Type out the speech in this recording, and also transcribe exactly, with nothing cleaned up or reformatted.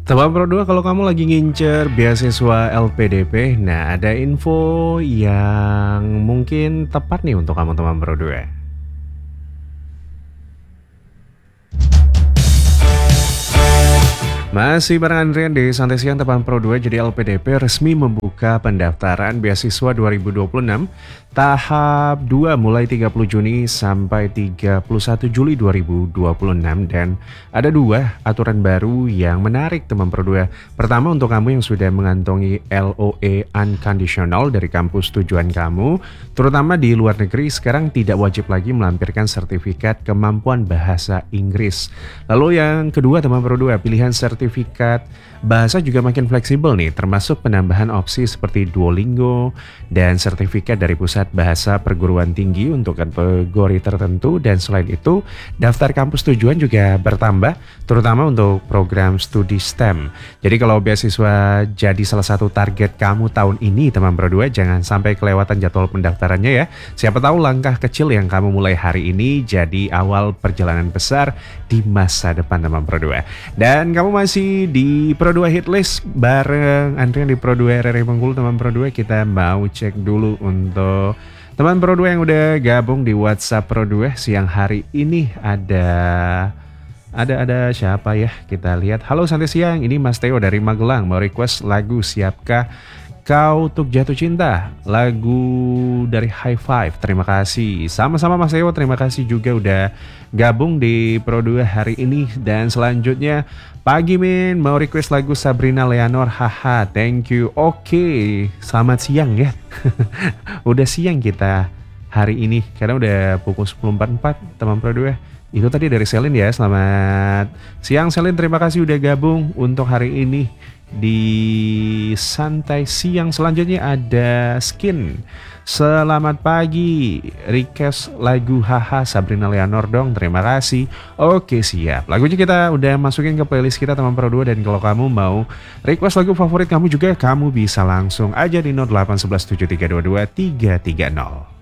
Teman Pro dua, kalau kamu lagi ngincer beasiswa L P D P, nah ada info yang mungkin tepat nih untuk kamu teman Pro dua. Masih bareng Andrian di Santai Siang Teman Pro dua. Jadi L P D P resmi membuka pendaftaran beasiswa dua ribu dua puluh enam tahap dua mulai tiga puluh Juni sampai tiga puluh satu Juli dua ribu dua puluh enam. Dan ada dua aturan baru yang menarik Teman Pro dua. Pertama, untuk kamu yang sudah mengantongi L O E unconditional dari kampus tujuan kamu, terutama di luar negeri, sekarang tidak wajib lagi melampirkan sertifikat kemampuan bahasa Inggris. Lalu yang kedua Teman Pro dua, pilihan sertifikat Sertifikat bahasa juga makin fleksibel nih, termasuk penambahan opsi seperti Duolingo dan sertifikat dari pusat bahasa perguruan tinggi untuk kategori tertentu. Dan selain itu, daftar kampus tujuan juga bertambah, terutama untuk program studi STEM. Jadi kalau beasiswa jadi salah satu target kamu tahun ini Teman Pro dua, jangan sampai kelewatan jadwal pendaftarannya ya. Siapa tahu langkah kecil yang kamu mulai hari ini jadi awal perjalanan besar di masa depan Teman Pro dua. Dan kamu masih di Pro dua Hitlist bareng Andrian di Pro dua R R I Bengkulu. Teman Pro dua, kita mau cek dulu untuk teman Pro dua yang udah gabung di WhatsApp Pro dua siang hari ini. Ada ada ada siapa ya, kita lihat. Halo Santai Siang, ini Mas Theo dari Magelang, mau request lagu Siapkah Kau Untuk Jatuh Cinta, lagu dari High Five. Terima kasih. Sama-sama Mas Ewo, terima kasih juga udah gabung di Pro dua hari ini. Dan selanjutnya, Pagi Min mau request lagu Sabrina Leonor, haha, thank you. Oke, selamat siang ya. Udah siang kita hari ini, karena udah pukul sepuluh empat puluh empat Teman Pro dua. Itu tadi dari Selin ya, selamat siang Selin, terima kasih udah gabung untuk hari ini di Santai Siang. Selanjutnya ada Skin, selamat pagi, request lagu haha Sabrina Leonor dong, terima kasih. Oke siap, lagunya kita udah masukin ke playlist kita Teman Pro dua. Dan kalau kamu mau request lagu favorit kamu juga, kamu bisa langsung aja di nol delapan satu satu tujuh tiga dua dua tiga tiga nol.